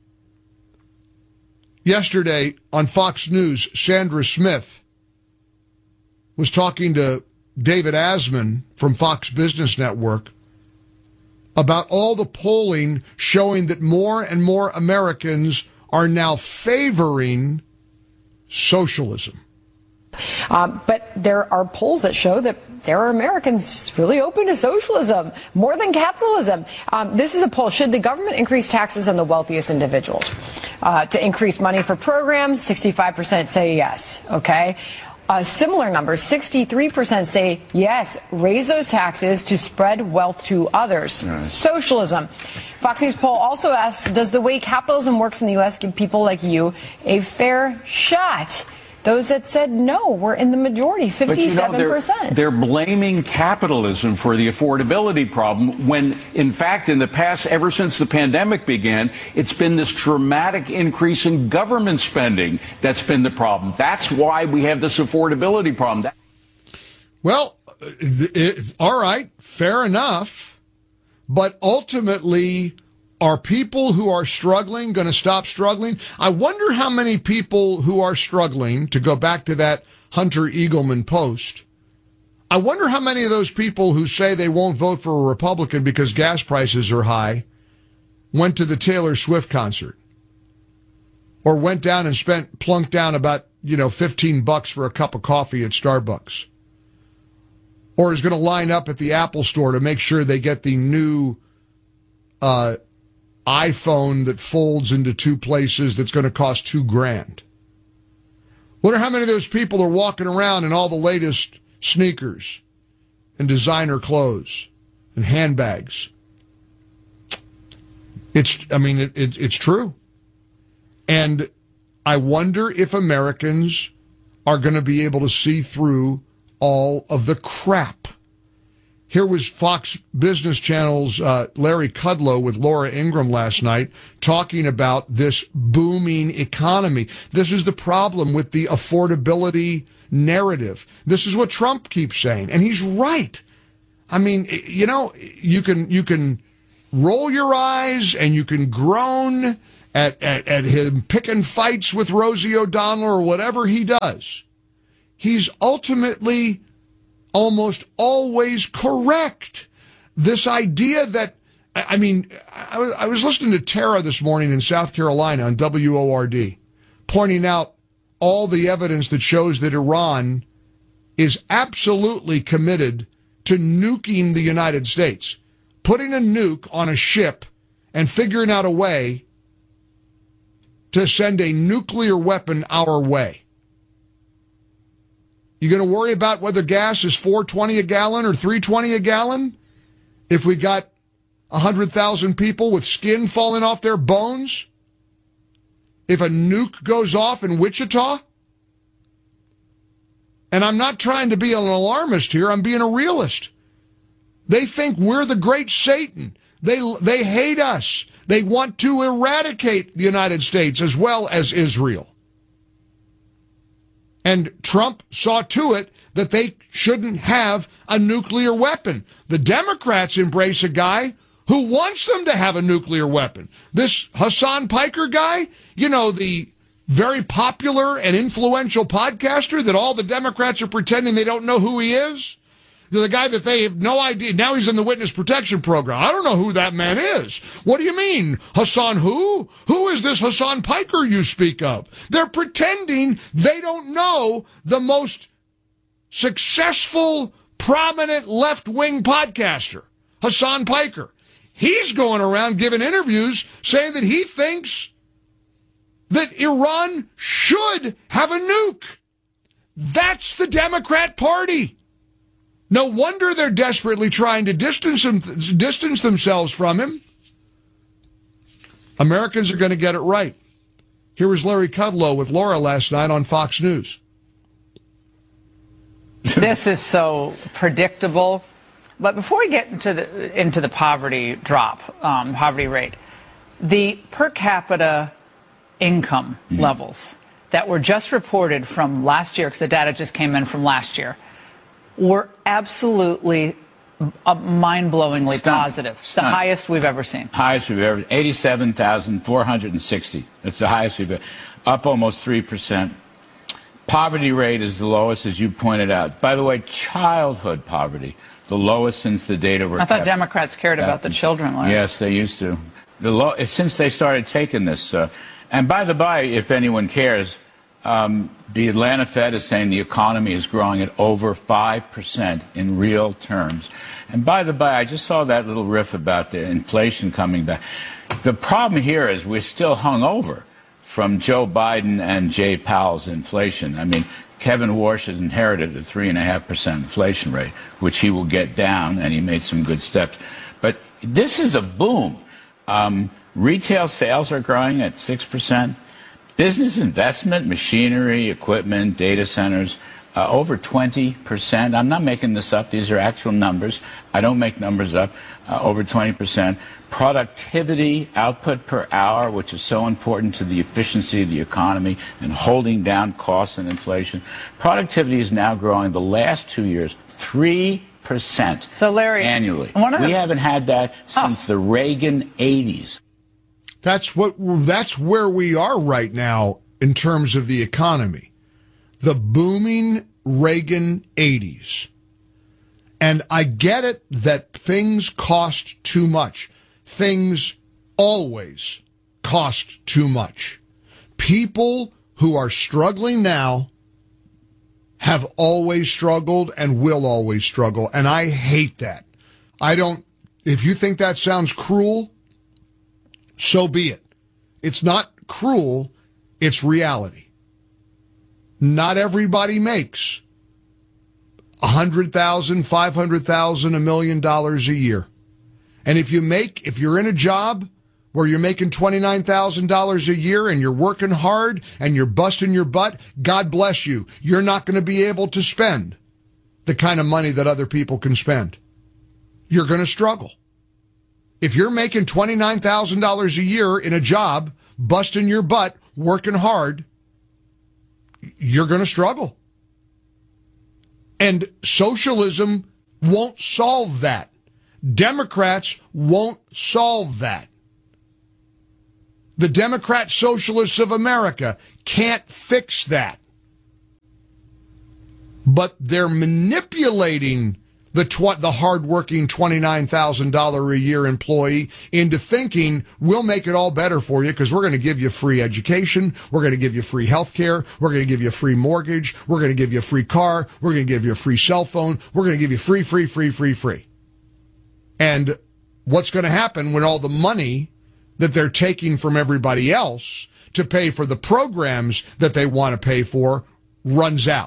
Yesterday on Fox News, Sandra Smith was talking to David Asman from Fox Business Network about all the polling showing that more and more Americans are now favoring socialism. Um, but there are polls that show that there are Americans really open to socialism more than capitalism. Um, this is a poll. Should the government increase taxes on the wealthiest individuals uh, to increase money for programs? sixty-five percent say yes. Okay. A similar number, sixty-three percent say yes, raise those taxes to spread wealth to others. Nice. Socialism. Fox News poll also asks, does the way capitalism works in the U S give people like you a fair shot? Those that said no were in the majority, fifty-seven percent. But you know, they're, they're blaming capitalism for the affordability problem when, in fact, in the past, ever since the pandemic began, it's been this dramatic increase in government spending that's been the problem. That's why we have this affordability problem. That- well, it's, all right, fair enough. But ultimately, are people who are struggling going to stop struggling? I wonder how many people who are struggling, to go back to that Hunter Eagleman post, I wonder how many of those people who say they won't vote for a Republican because gas prices are high went to the Taylor Swift concert or went down and spent, plunked down about, you know, fifteen bucks for a cup of coffee at Starbucks, or is going to line up at the Apple store to make sure they get the new uh iPhone that folds into two places that's going to cost two grand. Wonder how many of those people are walking around in all the latest sneakers and designer clothes and handbags. It's, I mean, it, it, it's true. And I wonder if Americans are going to be able to see through all of the crap. Here was Fox Business Channel's uh, Larry Kudlow with Laura Ingraham last night talking about this booming economy. This is the problem with the affordability narrative. This is what Trump keeps saying, and he's right. I mean, you know, you can you can roll your eyes and you can groan at, at, at him picking fights with Rosie O'Donnell or whatever he does. He's ultimately almost always correct. This idea that, I mean, I was listening to Tara this morning in South Carolina on W O R D, pointing out all the evidence that shows that Iran is absolutely committed to nuking the United States, putting a nuke on a ship and figuring out a way to send a nuclear weapon our way. You going to worry about whether gas is four twenty a gallon or three twenty a gallon? If we got one hundred thousand people with skin falling off their bones? If a nuke goes off in Wichita? And I'm not trying to be an alarmist here, I'm being a realist. They think we're the great Satan. They, they hate us. They want to eradicate the United States as well as Israel. And Trump saw to it that they shouldn't have a nuclear weapon. The Democrats embrace a guy who wants them to have a nuclear weapon. This Hassan Piker guy, you know, the very popular and influential podcaster that all the Democrats are pretending they don't know who he is. The guy that they have no idea. Now he's in the witness protection program. I don't know who that man is. What do you mean? Hassan who? Who is this Hassan Piker you speak of? They're pretending they don't know the most successful, prominent left-wing podcaster, Hassan Piker. He's going around giving interviews saying that he thinks that Iran should have a nuke. That's the Democrat Party. No wonder they're desperately trying to distance them, distance themselves from him. Americans are going to get it right. Here was Larry Kudlow with Laura last night on Fox News. This is so predictable. But before we get into the into the poverty drop, um, poverty rate, the per capita income mm-hmm. levels that were just reported from last year, because the data just came in from last year, were absolutely uh, mind-blowingly Stunning. positive. Stunning. The highest we've ever seen. Highest we've ever, eighty-seven thousand four hundred sixty. That's the highest we've ever, up almost three percent. Poverty rate is the lowest, as you pointed out. By the way, childhood poverty, the lowest since the data were I thought kept. Democrats cared about the children, Larry. Yes, they used to. The low, since they started taking this, uh, and by the by, if anyone cares, um, the Atlanta Fed is saying the economy is growing at over five percent in real terms. And by the by, I just saw that little riff about the inflation coming back. The problem here is we're still hung over from Joe Biden and Jay Powell's inflation. I mean, Kevin Warsh has inherited a three point five percent inflation rate, which he will get down, and he made some good steps. But this is a boom. Um, retail sales are growing at six percent. Business investment, machinery, equipment, data centers, uh, over twenty percent. I'm not making this up. These are actual numbers. I don't make numbers up. Uh, over twenty percent. Productivity, output per hour, which is so important to the efficiency of the economy and holding down costs and inflation. Productivity is now growing the last two years, three percent so Larry, annually. One of the- we haven't had that since oh. the Reagan eighties. That's what. That's where we are right now in terms of the economy. The booming Reagan eighties. And I get it that things cost too much. Things always cost too much. People who are struggling now have always struggled and will always struggle. And I hate that. I don't, if you think that sounds cruel, so be it. It's not cruel, it's reality. Not everybody makes one hundred thousand dollars, five hundred thousand dollars, a million dollars a year. And if you make, if you're in a job where you're making twenty-nine thousand dollars a year and you're working hard and you're busting your butt, God bless you. You're not going to be able to spend the kind of money that other people can spend. You're going to struggle. If you're making twenty-nine thousand dollars a year in a job, busting your butt, working hard, you're going to struggle. And socialism won't solve that. Democrats won't solve that. The Democrat Socialists of America can't fix that. But they're manipulating the tw- the hardworking twenty-nine thousand dollars a year employee into thinking we'll make it all better for you because we're going to give you free education, we're going to give you free health care, we're going to give you a free mortgage, we're going to give you a free car, we're going to give you a free cell phone, we're going to give you free, free, free, free, free. And what's going to happen when all the money that they're taking from everybody else to pay for the programs that they want to pay for runs out?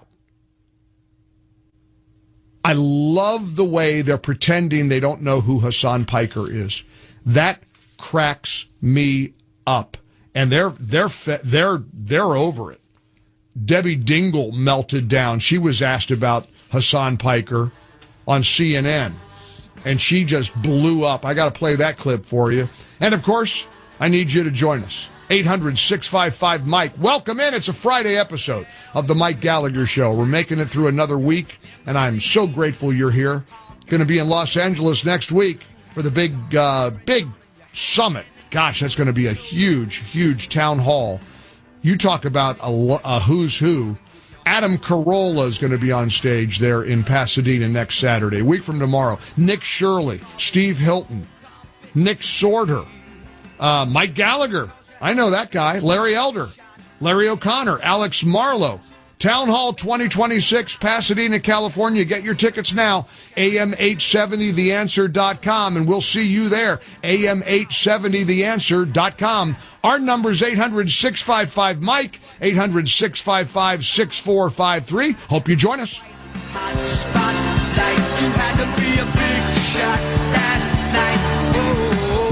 I love the way they're pretending they don't know who Hassan Piker is. That cracks me up. And they're they're they're they're over it. Debbie Dingle melted down. She was asked about Hassan Piker on C N N, and she just blew up. I got to play that clip for you. And of course, I need you to join us. eight hundred, six five five, Mike. Welcome in. It's a Friday episode of the Mike Gallagher Show. We're making it through another week, and I'm so grateful you're here. Going to be in Los Angeles next week for the big, uh, big summit. Gosh, that's going to be a huge, huge town hall. You talk about a, a who's who. Adam Carolla is going to be on stage there in Pasadena next Saturday. A week from tomorrow. Nick Shirley, Steve Hilton, Nick Sorter, uh, Mike Gallagher. I know that guy. Larry Elder, Larry O'Connor, Alex Marlowe. Town Hall twenty twenty-six, Pasadena, California. Get your tickets now. A M eight seventy the answer dot com, and we'll see you there. A M eight seventy the answer dot com. Our number is eight hundred, six five five, Mike, eight hundred, six five five, six four five three. Hope you join us. Hot spotlight, you had to be a big shot last night. Whoa.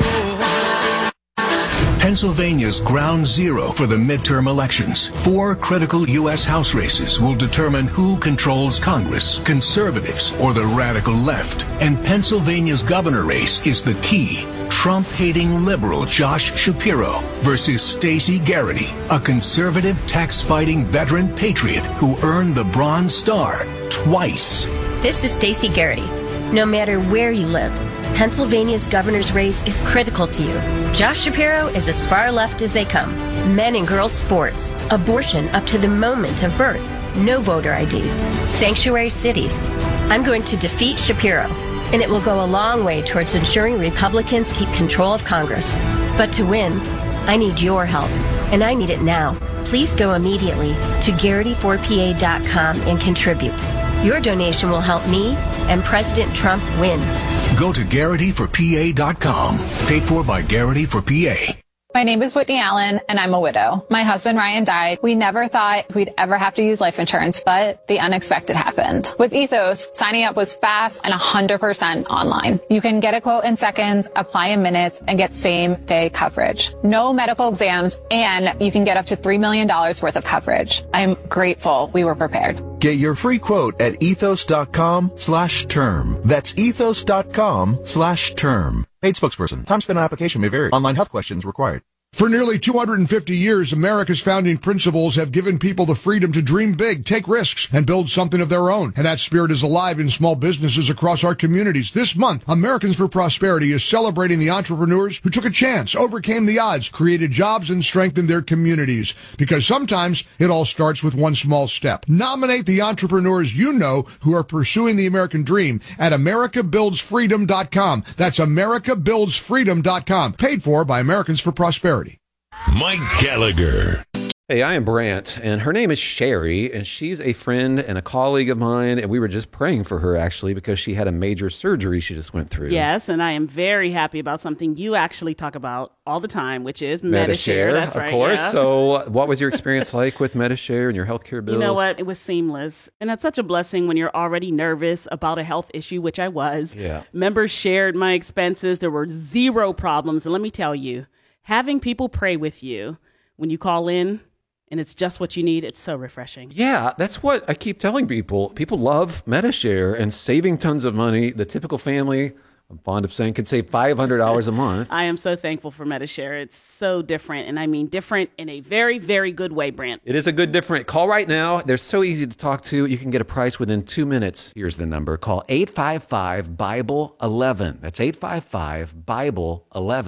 Pennsylvania's ground zero for the midterm elections. Four critical U S House races will determine who controls Congress, conservatives or the radical left. And Pennsylvania's governor race is the key. Trump-hating liberal Josh Shapiro versus Stacey Garrity, a conservative tax-fighting veteran patriot who earned the Bronze Star twice. This is Stacey Garrity. No matter where you live, Pennsylvania's governor's race is critical to you. Josh Shapiro is as far left as they come. Men and girls sports, abortion up to the moment of birth, no voter I D, sanctuary cities. I'm going to defeat Shapiro, and it will go a long way towards ensuring Republicans keep control of Congress. But to win, I need your help, and I need it now. Please go immediately to Garrity four P A dot com and contribute. Your donation will help me and President Trump win. Go to Garrity for P A dot com. Paid for by Garrity for P A. My name is Whitney Allen, and I'm a widow. My husband, Ryan, died. We never thought we'd ever have to use life insurance, but the unexpected happened. With Ethos, signing up was fast and one hundred percent online. You can get a quote in seconds, apply in minutes, and get same-day coverage. No medical exams, and you can get up to three million dollars worth of coverage. I'm grateful we were prepared. Get your free quote at ethos.com slash term. That's ethos.com slash term. Paid spokesperson. Time spent on application may vary. Online health questions required. For nearly two hundred fifty years, America's founding principles have given people the freedom to dream big, take risks, and build something of their own. And that spirit is alive in small businesses across our communities. This month, Americans for Prosperity is celebrating the entrepreneurs who took a chance, overcame the odds, created jobs, and strengthened their communities. Because sometimes it all starts with one small step. Nominate the entrepreneurs you know who are pursuing the American dream at America Builds Freedom dot com. That's America Builds Freedom dot com. Paid for by Americans for Prosperity. Mike Gallagher. Hey, I am Brant, and her name is Sherry, and she's a friend and a colleague of mine, and we were just praying for her, actually, because she had a major surgery she just went through. Yes, and I am very happy about something you actually talk about all the time, which is Medi-Share. Medi-Share, That's of right, course. yeah. So what was your experience like with Medi-Share and your healthcare bills? You know what? It was seamless, and that's such a blessing when you're already nervous about a health issue, which I was. Yeah. Members shared my expenses. There were zero problems, and let me tell you, having people pray with you when you call in and it's just what you need, it's so refreshing. Yeah, that's what I keep telling people. People love Medi-Share and saving tons of money. The typical family, I'm fond of saying, could save five hundred dollars a month. I am so thankful for Medi-Share. It's so different, and I mean different in a very, very good way, Brant. It is a good different. Call right now. They're so easy to talk to. You can get a price within two minutes. Here's the number. Call eight five five, Bible eleven. That's eight five five, Bible eleven.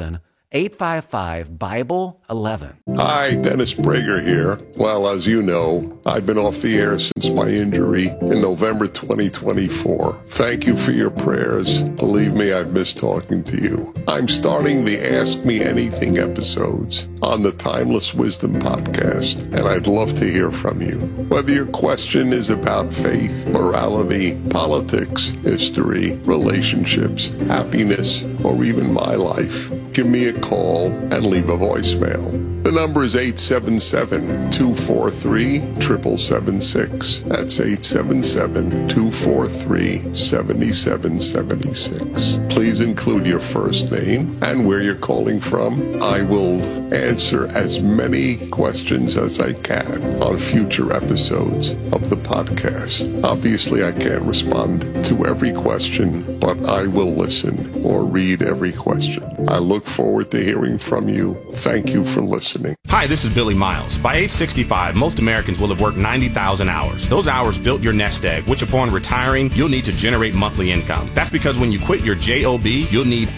eight five five, Bible eleven. Hi, Dennis Prager here. Well, as you know, I've been off the air since my injury in November twenty twenty-four. Thank you for your prayers. Believe me, I've missed talking to you. I'm starting the Ask Me Anything episodes on the Timeless Wisdom podcast, and I'd love to hear from you. Whether your question is about faith, morality, politics, history, relationships, happiness, or even my life, give me a call and leave a voicemail. The number is eight seven seven, two four three, seven seven seven six. That's eight seven seven, two four three, seven seven seven six. Please include your first name and where you're calling from. I will answer as many questions as I can on future episodes of the podcast. Obviously, I can't respond to every question, but I will listen or read every question. I look forward to hearing from you. Thank you for listening. Hi, this is Billy Miles. By age sixty-five, most Americans will have worked ninety thousand hours. Those hours built your nest egg, which upon retiring, you'll need to generate monthly income. That's because when you quit your job, you'll need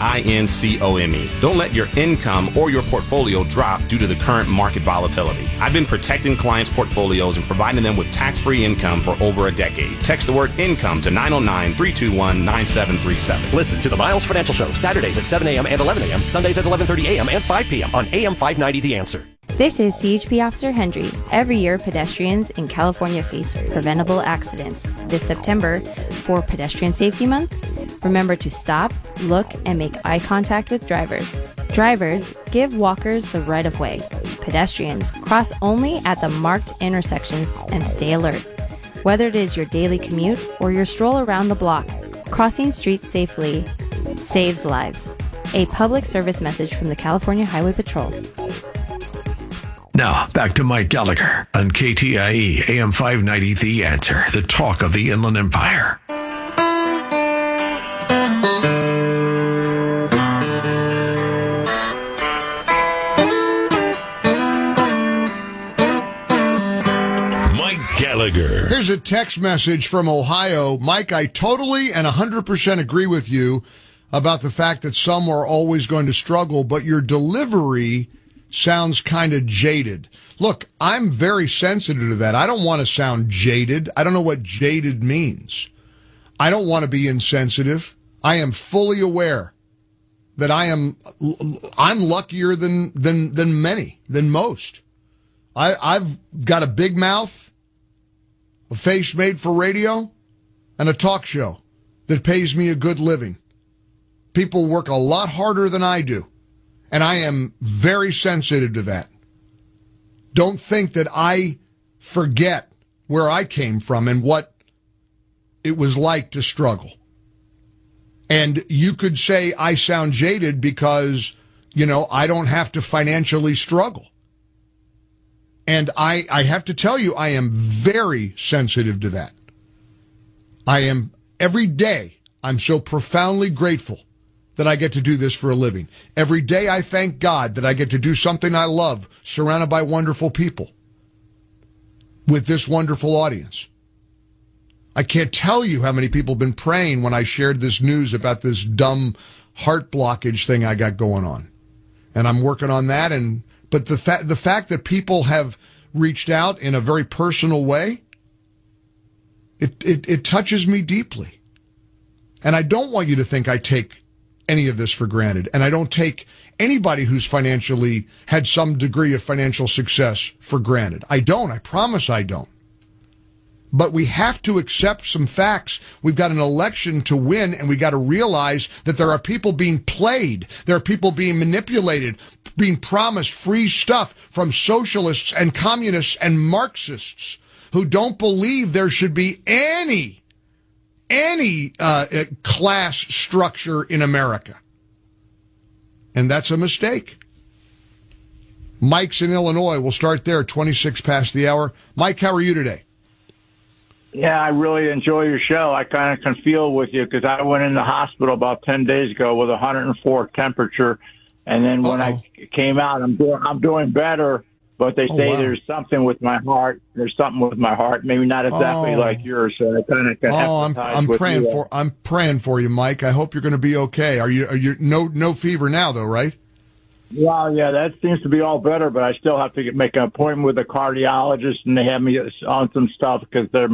income. Don't let your income or your portfolio drop due to the current market volatility. I've been protecting clients' portfolios and providing them with tax-free income for over a decade. Text the word income to nine oh nine, three two one, nine seven three seven. Listen to the Miles Financial Show, Saturdays at seven a.m. and eleven a.m., Sundays at eleven thirty a.m. and five p.m. on A M five ninety The Answer. This is C H P Officer Hendry. Every year, pedestrians in California face preventable accidents. This September, for Pedestrian Safety Month, remember to stop, look, and make eye contact with drivers. Drivers, give walkers the right of way. Pedestrians, cross only at the marked intersections and stay alert. Whether it is your daily commute or your stroll around the block, crossing streets safely saves lives. A public service message from the California Highway Patrol. Now, back to Mike Gallagher on K T I E, A M five ninety, The Answer, the talk of the Inland Empire. Mike Gallagher. Here's a text message from Ohio. Mike, I totally and one hundred percent agree with you about the fact that some are always going to struggle, but your delivery sounds kind of jaded. Look, I'm very sensitive to that. I don't want to sound jaded. I don't know what jaded means. I don't want to be insensitive. I am fully aware that I am, I'm luckier than, than, than many, than most. I, I've got a big mouth, a face made for radio, and a talk show that pays me a good living. People work a lot harder than I do. And I am very sensitive to that. Don't think that I forget where I came from and what it was like to struggle. And you could say I sound jaded because, you know, I don't have to financially struggle. And I, I have to tell you, I am very sensitive to that. I am, every day, I'm so profoundly grateful that I get to do this for a living. Every day I thank God that I get to do something I love, surrounded by wonderful people, with this wonderful audience. I can't tell you how many people have been praying when I shared this news about this dumb heart blockage thing I got going on. And I'm working on that. And but the, fa- the fact that people have reached out in a very personal way, it, it, it touches me deeply. And I don't want you to think I take any of this for granted. And I don't take anybody who's financially had some degree of financial success for granted. I don't. I promise I don't. But we have to accept some facts. We've got an election to win, and we got to realize that there are people being played. There are people being manipulated, being promised free stuff from socialists and communists and Marxists who don't believe there should be any any uh, class structure in America. And that's a mistake. Mike's in Illinois. We'll start there, twenty-six past the hour. Mike, how are you today? Yeah, I really enjoy your show. I kind of can feel with you because I went in the hospital about ten days ago with a one hundred four temperature. And then when Uh-oh. I came out, I'm doing, I'm doing better. But they say oh, wow. there's something with my heart. There's something with my heart. Maybe not exactly oh. like yours. So I kind of can Oh, I'm I'm praying you. for I'm praying for you, Mike. I hope you're going to be okay. Are you are you no no fever now though, right? Well, yeah, that seems to be all better, but I still have to get, make an appointment with a cardiologist, and they have me on some stuff because they're